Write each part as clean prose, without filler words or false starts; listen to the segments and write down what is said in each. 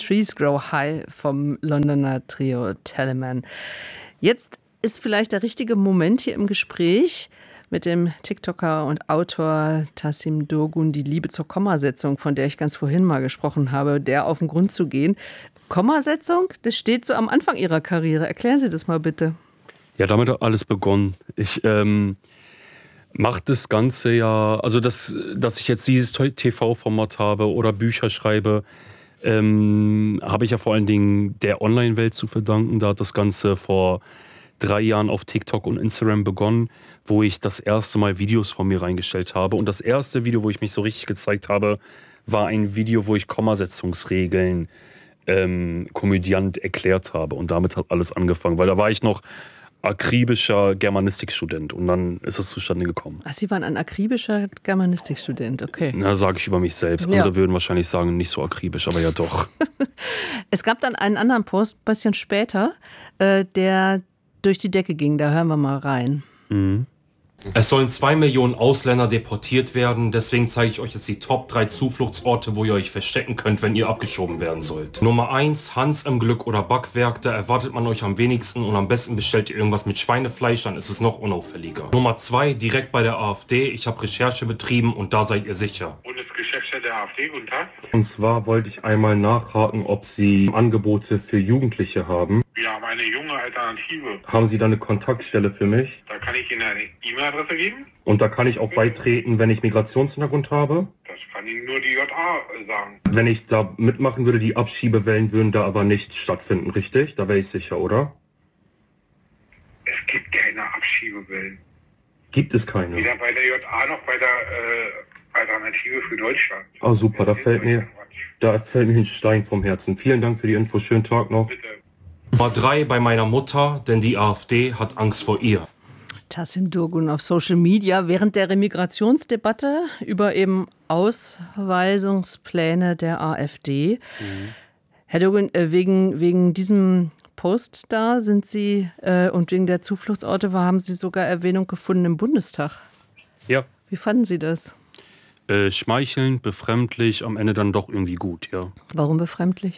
Trees Grow High vom Londoner Trio Telemann. Jetzt ist vielleicht der richtige Moment hier im Gespräch mit dem TikToker und Autor Tasim Durgun, die Liebe zur Kommasetzung, von der ich ganz vorhin mal gesprochen habe, der auf den Grund zu gehen. Kommasetzung, das steht so am Anfang Ihrer Karriere. Erklären Sie das mal bitte. Ja, damit hat alles begonnen. Ich mache das Ganze ja, also dass ich jetzt dieses TV-Format habe oder Bücher schreibe, habe ich ja vor allen Dingen der Online-Welt zu verdanken. Da hat das Ganze vor 3 Jahren auf TikTok und Instagram begonnen, wo ich das erste Mal Videos von mir reingestellt habe. Und das erste Video, wo ich mich so richtig gezeigt habe, war ein Video, wo ich Kommasetzungsregeln komödiant erklärt habe. Und damit hat alles angefangen, weil da war ich noch akribischer Germanistikstudent und dann ist es zustande gekommen. Ach, Sie waren ein akribischer Germanistikstudent, okay. Na, sage ich über mich selbst. Ja. Andere würden wahrscheinlich sagen, nicht so akribisch, aber ja doch. Es gab dann einen anderen Post, ein bisschen später, der durch die Decke ging. Da hören wir mal rein. Mhm. Es sollen 2 Millionen Ausländer deportiert werden, deswegen zeige ich euch jetzt die Top 3 Zufluchtsorte, wo ihr euch verstecken könnt, wenn ihr abgeschoben werden sollt. Nummer 1, Hans im Glück oder Backwerk, da erwartet man euch am wenigsten und am besten bestellt ihr irgendwas mit Schweinefleisch, dann ist es noch unauffälliger. Nummer 2, direkt bei der AfD, ich habe Recherche betrieben und da seid ihr sicher. Bundesgeschäftsstelle der AfD, guten Tag. Und zwar wollte ich einmal nachhaken, ob Sie Angebote für Jugendliche haben. Wir haben eine junge Alternative. Haben Sie da eine Kontaktstelle für mich? Da kann ich Ihnen eine E-Mail-Adresse geben. Und da kann ich auch beitreten, wenn ich Migrationshintergrund habe? Das kann Ihnen nur die JA sagen. Wenn ich da mitmachen würde, die Abschiebewellen würden da aber nicht stattfinden, richtig? Da wäre ich sicher, oder? Es gibt keine Abschiebewellen. Gibt es keine? Weder bei der JA noch bei der Alternative für Deutschland. Ah, super, da fällt mir ein Stein vom Herzen. Vielen Dank für die Info, schönen Tag noch. Bitte. Nummer 3 bei meiner Mutter, denn die AfD hat Angst vor ihr. Tasim Durgun auf Social Media während der Remigrationsdebatte über eben Ausweisungspläne der AfD. Herr Durgun, wegen diesem Post da sind Sie und wegen der Zufluchtsorte haben Sie sogar Erwähnung gefunden im Bundestag. Ja. Wie fanden Sie das? Schmeichelnd, befremdlich, am Ende dann doch irgendwie gut, ja. Warum befremdlich?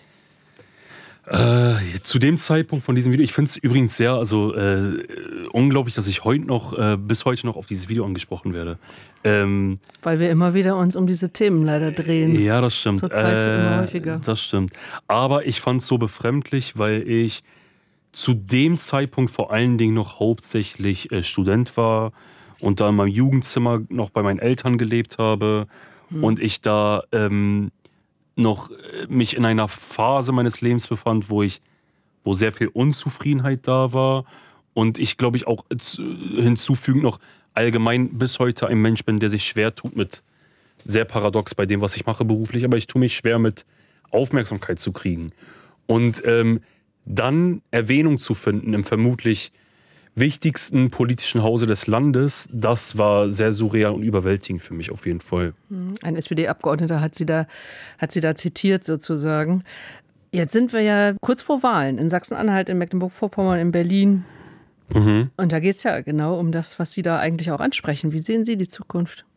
Zu dem Zeitpunkt von diesem Video, ich finde es übrigens sehr, unglaublich, dass ich bis heute noch auf dieses Video angesprochen werde. Weil wir immer wieder uns um diese Themen leider drehen. Ja, das stimmt. Zurzeit immer häufiger. Das stimmt. Aber ich fand es so befremdlich, weil ich zu dem Zeitpunkt vor allen Dingen noch hauptsächlich Student war und da in meinem Jugendzimmer noch bei meinen Eltern gelebt habe und ich da noch mich in einer Phase meines Lebens befand, wo sehr viel Unzufriedenheit da war und ich glaube ich auch hinzufügend noch allgemein bis heute ein Mensch bin, der sich schwer tut mit, sehr paradox bei dem, was ich mache beruflich, aber ich tue mich schwer mit Aufmerksamkeit zu kriegen und dann Erwähnung zu finden im vermutlich wichtigsten politischen Hause des Landes, das war sehr surreal und überwältigend für mich auf jeden Fall. Ein SPD-Abgeordneter hat sie da zitiert sozusagen. Jetzt sind wir ja kurz vor Wahlen in Sachsen-Anhalt, in Mecklenburg-Vorpommern, in Berlin. Und da geht es ja genau um das, was Sie da eigentlich auch ansprechen. Wie sehen Sie die Zukunft?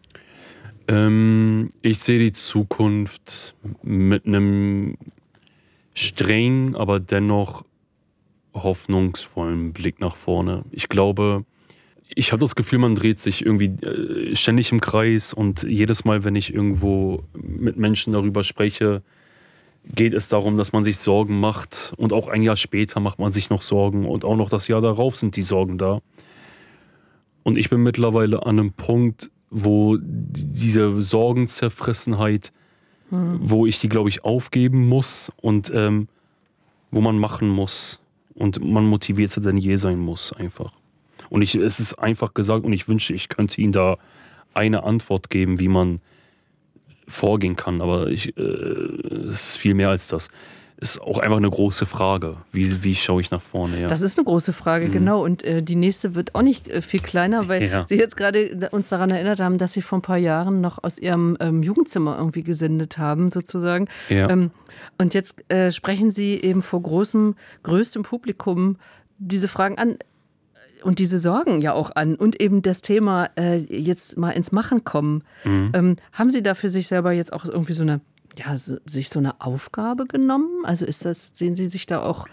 Ich sehe die Zukunft mit einem strengen, aber dennoch hoffnungsvollen Blick nach vorne. Ich glaube, ich habe das Gefühl, man dreht sich irgendwie ständig im Kreis und jedes Mal, wenn ich irgendwo mit Menschen darüber spreche, geht es darum, dass man sich Sorgen macht und auch ein Jahr später macht man sich noch Sorgen und auch noch das Jahr darauf sind die Sorgen da. Und ich bin mittlerweile an einem Punkt, wo diese Sorgenzerfressenheit, wo ich die, glaube ich, aufgeben muss und wo man machen muss. Und man motivierter denn je sein muss einfach. Und es ist einfach gesagt und ich wünschte, ich könnte Ihnen da eine Antwort geben, wie man vorgehen kann. Aber es ist viel mehr als das. Es ist auch einfach eine große Frage. Wie schaue ich nach vorne? Ja. Das ist eine große Frage, genau. Und die nächste wird auch nicht viel kleiner, weil Sie jetzt gerade uns daran erinnert haben, dass Sie vor ein paar Jahren noch aus Ihrem Jugendzimmer irgendwie gesendet haben, sozusagen. Ja. Und jetzt sprechen Sie eben vor größtem Publikum diese Fragen an und diese Sorgen ja auch an und eben das Thema jetzt mal ins Machen kommen. Haben Sie da für sich selber jetzt auch irgendwie so eine sich so eine Aufgabe genommen? Also sehen Sie sich da auch